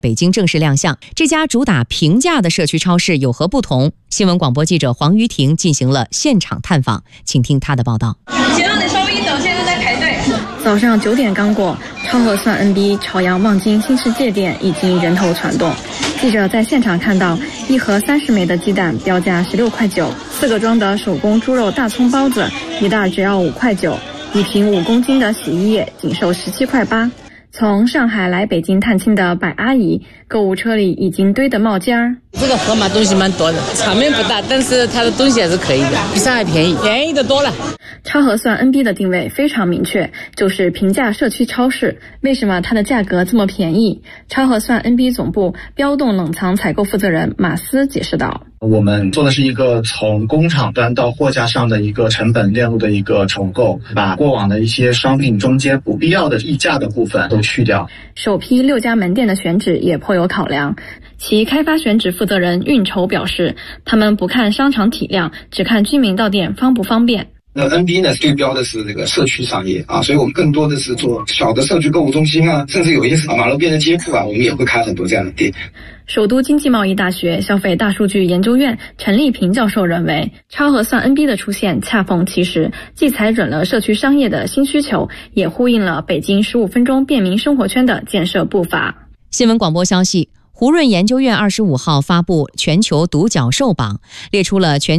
北京正式亮相。这家主打平价的社区超市有何不同？新闻广播记者黄于婷进行了现场探访，请听她的报道。 先让你稍微一等，现在在排队。 早上9点刚过，超合算 NB 朝阳望京新世界店已经人头攒动。记者在现场看到，一盒30枚的鸡蛋标价16.9块，4个装的手工猪肉大葱包子一袋只要5.9块，1瓶5公斤的洗衣液仅售17.8块。从上海来北京探亲的百阿姨，购物车里已经堆得冒尖儿。 这个盒马东西蛮多的，场面不大，但是它的东西还是可以的，比上海便宜，便宜的多了。 超合算 NB 的定位非常明确，就是平价社区超市。为什么它的价格这么便宜？超合算 NB 总部标冻冷藏采购负责人马斯解释道： 我们做的是一个从工厂端到货架上的一个成本链路的一个重构，把过往的一些商品中间不必要的溢价的部分都去掉。 首批6家门店的选址也颇有考量。其开发选址负责人运筹表示，他们不看商场体量，只看居民到店方不方便。 那 NB 呢对标的是这个社区商业啊，所以我们更多的是做小的社区购物中心啊，甚至有一些马路边的街铺啊，我们也会开很多这样的店。 首都经济贸易大学消费大数据研究院陈立平教授认为，超合算 NB 的出现恰逢其时，既踩准了社区商业的新需求，也呼应了北京15分钟便民生活圈的建设步伐。 新闻广播消息，胡润研究院25号发布全球独角兽榜，列出了全